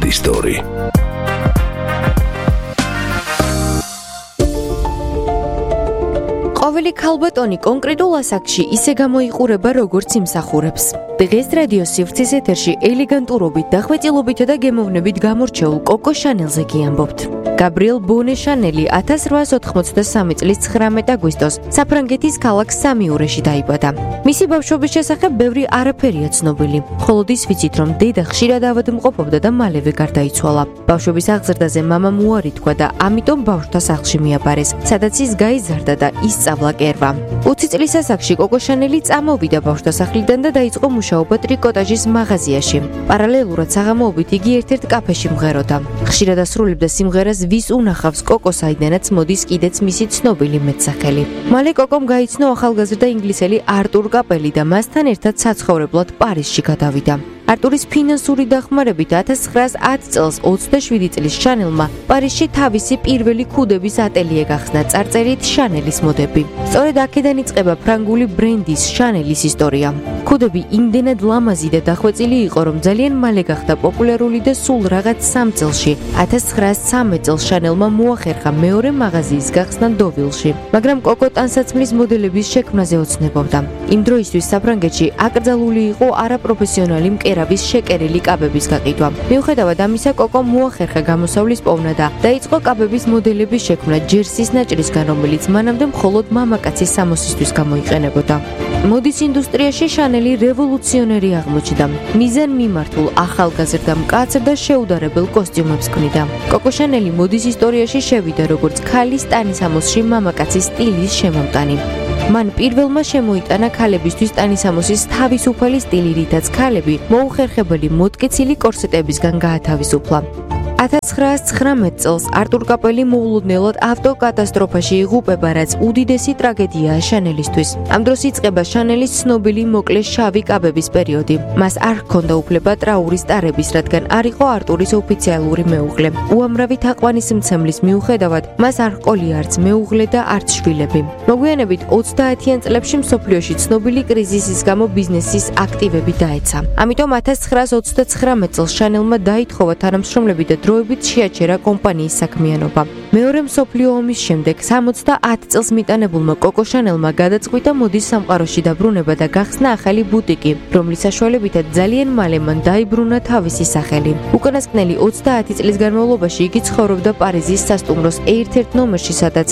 ბრენდი სტორი. ყოველი ქალბატონი კონკრეტულ ასაკში ისე გამოიყურება, როგორც იმსახურებს. დღეს რადიო სივრცის ეთერში ელეგანტურობით, დახვეწილობით და გემოვნებით გამორჩეულ კოკო შანელზე გიამბობთ. გაბრიელ ბონე შანელი 1883 წლის 19 აგვისტოს საფრანგეთის ქალაქ სამიურეში დაიბადა. მისი ბავშვობის შესახებ ბევრი არაფერია ცნობილი. მხოლოდ ის ვიცით, რომ დედა ხშირად ავადმყოფობდა და მალევე გარდაიცვალა. ბავშვობის აღზრდაზე მამამ უარი თქვა და ამიტომ ბავშვთა სახლში მიაბარეს, სადაც ის გაიზარდა და ისწავლა კერვა. 20 წლის ასაკში კოკო შანელი წამოვიდა ბავშვთა სახლიდან და დაიწყო მუშაობა ტრიკოტაჟის მაღაზიაში. პარალელურად საღამოობით იგი ერთ-ერთ კაფეში მღეროდა. ხშირად ასრულებდა სიმღერას ვის უნახავს კოკო, საიდანაც მოდის კიდეც მისი ცნობილი მეტსახელი. მალე კოკომ გაიცნო ახალგაზრდა ინგლისელი არტურ კაპელი და მასთან ერთად საცხოვრებლად პარიზში გადავიდა. არტურის ფინანსური დახმარებით 1910 წელს 27 წლის შანელმა პარიზში თავისი პირველი ქუდების ატელიე გახსნა, წარწერით შანელის მოდები. სწორედ აქედან იწყება ფრანგული ბრენდის შანელის ისტორია. ქუდები იმდენად ლამაზი და დახვეწილი იყო, რომ ძალიან მალე გახდა პოპულარული და სულ რაღაც 3 წელში 1913 წელს შანელმა მოახერხა მეორე მაღაზიის გახსნა დოვილში, მაგრამ კოკო ტანსაცმლის მოდელების შექმნაზე ოცნებობდა. იმ დროისთვის საფრანგეთში აკრძალული იყო არაპროფესიონალი მკერავის შეკერილი კაბების გაყიდვა. მიუხედავად ამისა, კოკომ მოახერხა გამოსავლის პოვნა და დაიწყო კაბების მოდელების შექმნა ჯერსის ნაჭრისგან, რომელიც მანამდე მხოლოდ მამაკაცის სამოსისთვის გამოიყენებოდა. მოდის ინდუსტრიაში შანელი რევოლუციონერი აღმოჩნდა. მიზან მიმართულ ახალგაზრდა მკაცრ და შეუდარებელ კოსტიუმებს ქმნიდა. კოკო შანელი მოდის ისტორიაში შევიდა როგორც ქალის ტანისამოსში მამაკაცის სტილის შემომტანი. მან პირველმა შემოიტანა ქალებისთვის ტანისამოსის თავისუფალი სტილი, რითაც ქალები მოუხერხებელი მოტკიცილი კორსეტებისგან გაათავისუფლა. 1919 წელს არტურ კაპელი მოულოდნელად ავტოკატასტროფაში იღუპება, რაც უდიდესი ტრაგედიაა შანელისთვის. ამ დროს იწყება შანელის ცნობილი მოკლე შავი კაბების პერიოდი. მას არ ჰქონდა უფლება ტრაურის ტარების, რადგან არ იყო არტურის ოფიციალური მეუღლე. უამრავი თაყვანის მცემლის მიუხედავად, მას არ ჰყოლია არც მეუღლე და არც შვილები. მოგვიანებით 30-იან წლებში მსოფლიოში ცნობილი კრიზისის გამო ბიზნესის აქტივები დაეცა. ამიტომ 1929 წელს შანელმა დაითხოვა თანამშრომლები და დროებით შეაჩერა კომპანიის საქმიანობა. მეორე მსოფლიო ომის შემდეგ 70 წელს მიტანებულმა კოკო შანელმა გადაწყვიტა მოდის სამყაროში დაბრუნება და გახსნა ახალი ბუტიკი, რომლის საშუალებითაც ძალიან მალე მან დაიბრუნა თავისი სახელი. უკანასკნელი 30 წლის განმავლობაში იგი ცხოვრობდა პარიზის სასტუმროს ერთ-ერთ ნომერში, სადაც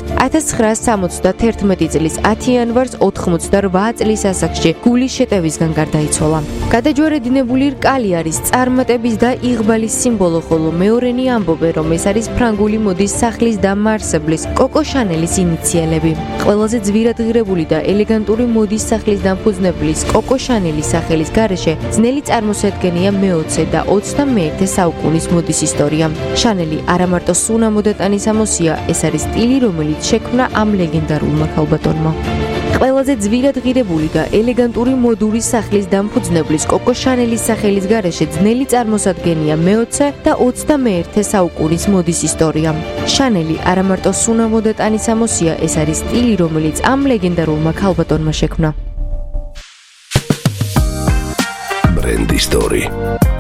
1971 წლის 10 იანვარს 88 წლის ასაკში გულის შეტევისგან გარდაიცვალა. გადაჯვარედინებული რკალი არის წარმატების და იღბალის სიმბოლო, ხოლო მეორენი ამბობენ, რომ ეს არის ფრანგული მოდის სახლის დამაარსებლის კოკო შანელის ინიციალები. ყველაზე ძვირად ღირებული და ელეგანტური მოდის სახლის დამფუძნებლის კოკო შანელის სახელის გარეშე ძნელი წარმოსადგენია მე-20 და 21 საუკუნის მოდის ისტორია. შანელი არა მარტო სუნამო და ტანისამოსია, ეს არის სტილი, რომელიც შექმნა ამ ლეგენდარულმა ქალბატონმა. ყველაზე ძვირად ღირებული და ელეგანტური მოდური სახლის დამფუძნებლის კოკო შანელის სახელის გარეშე ძნელი წარმოსადგენია მე-20 და 21 საუკუნის მოდის ისტორია. შანელი არა მარტო სუნამო და ტანისამოსია, ეს არის სტილი, რომელიც ამ ლეგენდარულმა ქალბატონმა შექმნა. ბრენდი სტორი.